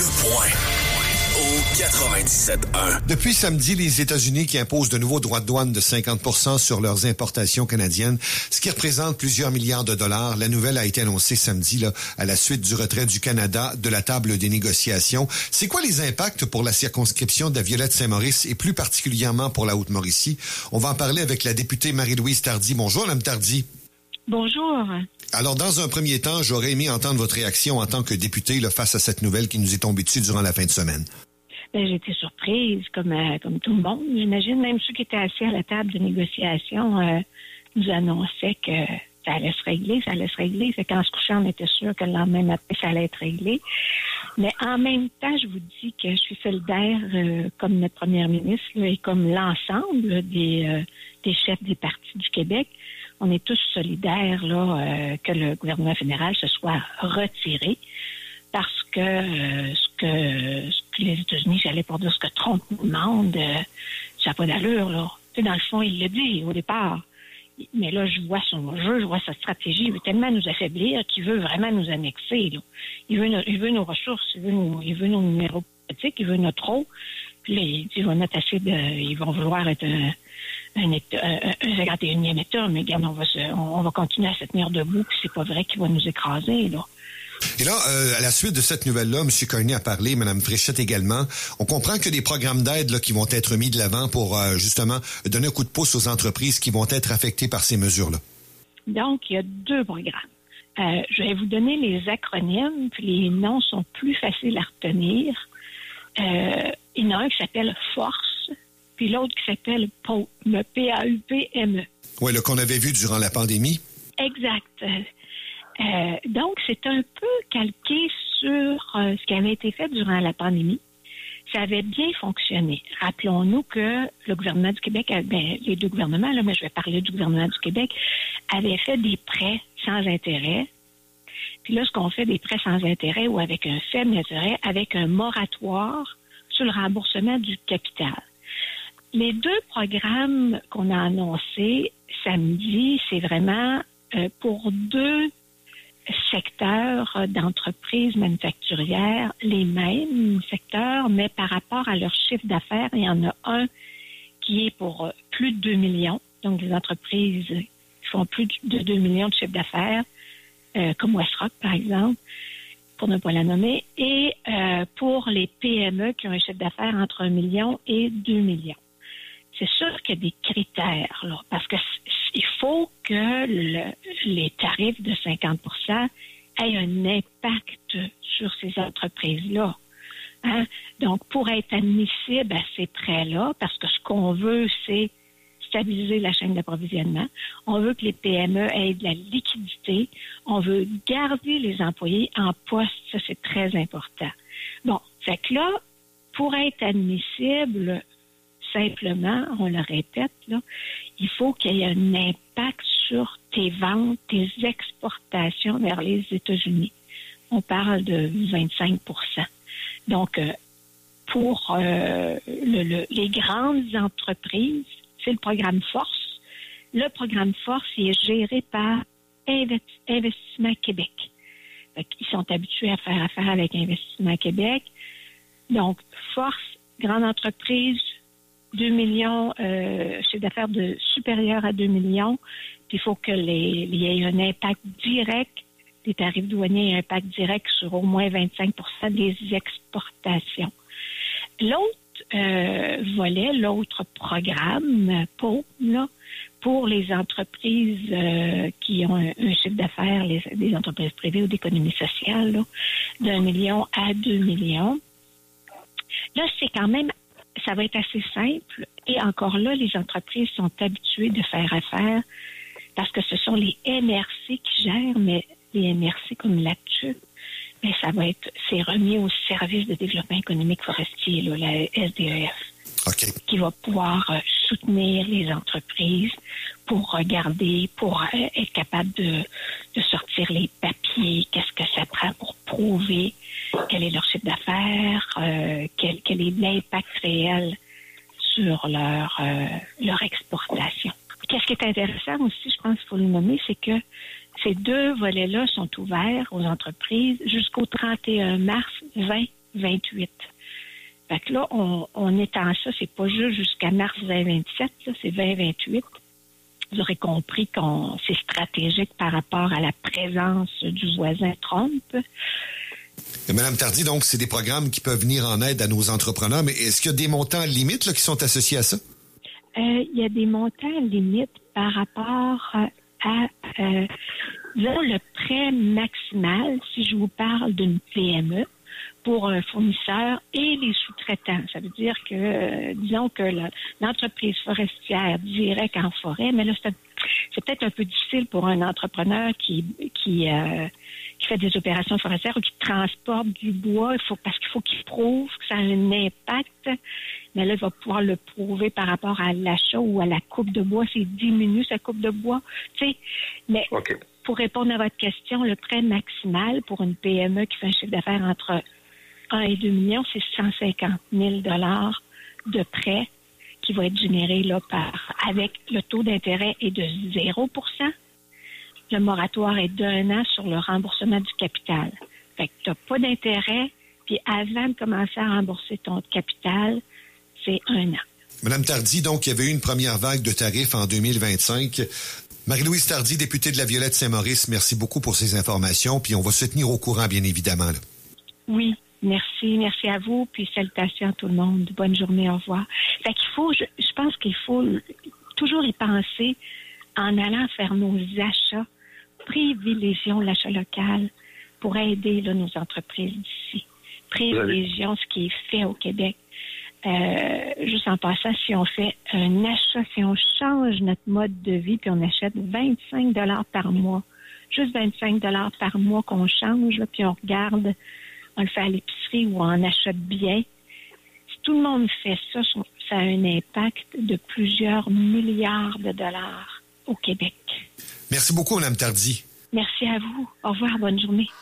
Point. Au 97.1. Depuis samedi, les États-Unis qui imposent de nouveaux droits de douane de 50% sur leurs importations canadiennes, ce qui représente plusieurs milliards de dollars. La nouvelle a été annoncée samedi là, à la suite du retrait du Canada de la table des négociations. C'est quoi les impacts pour la circonscription de la Violette-Saint-Maurice et plus particulièrement pour la Haute-Mauricie? On va en parler avec la députée Marie-Louise Tardy. Bonjour, Mme Tardy. Bonjour. Alors, dans un premier temps, j'aurais aimé entendre votre réaction en tant que députée là, face à cette nouvelle qui nous est tombée dessus durant la fin de semaine. Ben, j'ai été surprise, comme tout le monde. J'imagine même ceux qui étaient assis à la table de négociation nous annonçaient que ça allait se régler. Fait qu'en se couchant, on était sûr que le lendemain matin, ça allait être réglé. Mais en même temps, je vous dis que je suis solidaire comme notre première ministre là, et comme l'ensemble des chefs des partis du Québec. On est tous solidaires là que le gouvernement fédéral se soit retiré parce que ce que les États-Unis, j'allais pour dire ce que Trump nous demande, ça n'a pas d'allure, là. Tu sais, dans le fond, il l'a dit au départ. Mais là, je vois son jeu, je vois sa stratégie. Il veut tellement nous affaiblir qu'il veut vraiment nous annexer, là. Il veut nos ressources, il veut nos numéros politiques, il veut notre eau. Puis là, il va mettre assez ils vont vouloir être un 51e État, mais regarde, on va continuer à se tenir debout, puis c'est pas vrai qu'il va nous écraser, là. Et là, à la suite de cette nouvelle-là, M. Carney a parlé, Mme Fréchette également. On comprend que des programmes d'aide là, qui vont être mis de l'avant pour justement donner un coup de pouce aux entreprises qui vont être affectées par ces mesures-là. Donc, il y a 2 programmes. Je vais vous donner les acronymes, puis les noms sont plus faciles à retenir. Il y en a un qui s'appelle FORCE, puis l'autre qui s'appelle PAUPME, P-A-U-P-M-E. Oui, le qu'on avait vu durant la pandémie. Exact. Donc, c'est un peu calqué sur ce qui avait été fait durant la pandémie. Ça avait bien fonctionné. Rappelons-nous que le gouvernement du Québec, les 2 gouvernements, là, mais je vais parler du gouvernement du Québec, avaient fait des prêts sans intérêt. Puis là, ce qu'on fait des prêts sans intérêt ou avec un faible intérêt, avec un moratoire sur le remboursement du capital. Les 2 programmes qu'on a annoncés samedi, c'est vraiment pour 2 secteurs d'entreprises manufacturières, les mêmes secteurs, mais par rapport à leur chiffre d'affaires, il y en a un qui est pour plus de 2 millions, donc des entreprises qui font plus de 2 millions de chiffre d'affaires, comme WestRock, par exemple, pour ne pas la nommer, et pour les PME qui ont un chiffre d'affaires entre 1 million et 2 millions. C'est sûr qu'il y a des critères, là, parce que il faut que les tarifs de 50% aient un impact sur ces entreprises-là. Hein? Donc, pour être admissible à ces prêts-là, parce que ce qu'on veut, c'est stabiliser la chaîne d'approvisionnement. On veut que les PME aient de la liquidité. On veut garder les employés en poste. Ça, c'est très important. Bon, fait que là, pour être admissible, simplement, on le répète, là, il faut qu'il y ait un impact sur tes ventes, tes exportations vers les États-Unis. On parle de 25%. Donc, pour les grandes entreprises, c'est le programme Force. Le programme Force, il est géré par Investissement Québec. Ils sont habitués à faire affaire avec Investissement Québec. Donc, Force, grande entreprise, 2 millions, chiffre d'affaires supérieur à 2 millions. Puis il faut qu'il y ait un impact direct, des tarifs douaniers, un impact direct sur au moins 25% des exportations. L'autre volet, l'autre programme, pour les entreprises qui ont un chiffre d'affaires, des entreprises privées ou d'économie sociale, là, d'1 million à 2 millions. Là, c'est quand même, ça va être assez simple. Et encore là, les entreprises sont habituées de faire affaire parce que ce sont les MRC qui gèrent, mais les MRC comme l'ATU, mais c'est remis au service de développement économique forestier, là, la SDEF, qui va pouvoir soutenir les entreprises pour regarder, pour être capable de sortir les papiers, qu'est-ce que ça prend pour prouver quel est leur chiffre d'affaires, quel est l'impact réel sur leur exportation. Qu'est-ce qui est intéressant aussi, je pense qu'il faut le nommer, c'est que ces 2 volets-là sont ouverts aux entreprises jusqu'au 31 mars 28. Fait que là, on étend ça, c'est pas juste jusqu'à mars 2027, là, c'est 2028. Vous aurez compris qu'on c'est stratégique par rapport à la présence du voisin Trump. Et Madame Tardy, donc, c'est des programmes qui peuvent venir en aide à nos entrepreneurs, mais est-ce qu'il y a des montants limites là, qui sont associés à ça? Il y a des montants limites par rapport à disons, le prêt maximal, si je vous parle d'une PME, pour un fournisseur et les sous-traitants. Ça veut dire que, disons que l'entreprise forestière direct en forêt, mais là, c'est peut-être un peu difficile pour un entrepreneur qui fait des opérations forestières ou qui transporte du bois. Parce qu'il faut qu'il prouve que ça a un impact. Mais là, il va pouvoir le prouver par rapport à l'achat ou à la coupe de bois. C'est diminue sa coupe de bois. Tu sais, mais pour répondre à votre question, le prêt maximal pour une PME qui fait un chiffre d'affaires entre 1 et 2 millions, c'est 150 000 $ de prêt qui va être généré là, avec le taux d'intérêt est de 0 %. Le moratoire est d'1 an sur le remboursement du capital. Fait que tu n'as pas d'intérêt, puis avant de commencer à rembourser ton capital, c'est 1 an. Madame Tardy, donc, il y avait eu une première vague de tarifs en 2025. Marie-Louise Tardy, députée de la Violette Saint-Maurice, merci beaucoup pour ces informations, puis on va se tenir au courant, bien évidemment. Là. Oui, merci à vous, puis salutations à tout le monde. Bonne journée, au revoir. Fait qu'il faut, je pense qu'il faut toujours y penser en allant faire nos achats. Privilégions l'achat local pour aider là, nos entreprises d'ici. Privilégions ce qui est fait au Québec. Juste en passant, si on fait un achat, si on change notre mode de vie, puis on achète 25 $ par mois, juste 25 $ par mois qu'on change, là, puis on regarde, on le fait à l'épicerie ou on achète bien. Si tout le monde fait ça, ça a un impact de plusieurs milliards de dollars au Québec. Merci beaucoup, Mme Tardy. Merci à vous. Au revoir, bonne journée.